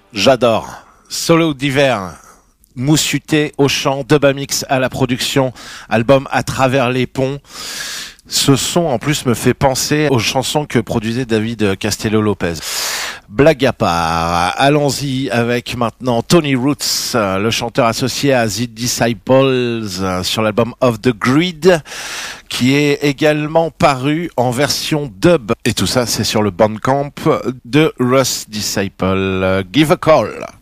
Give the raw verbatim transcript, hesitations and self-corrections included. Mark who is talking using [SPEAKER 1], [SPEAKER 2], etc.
[SPEAKER 1] J'adore. Solo d'hiver, Moussuté au chant, Dubamix à la production, album À travers les ponts. Ce son en plus me fait penser aux chansons que produisait David Castello-Lopez. Blague à part, allons-y avec maintenant Tony Roots, le chanteur associé à The Disciples sur l'album Of the Grid, qui est également paru en version dub. Et tout ça, c'est sur le Bandcamp de Russ Disciple. Give a Call.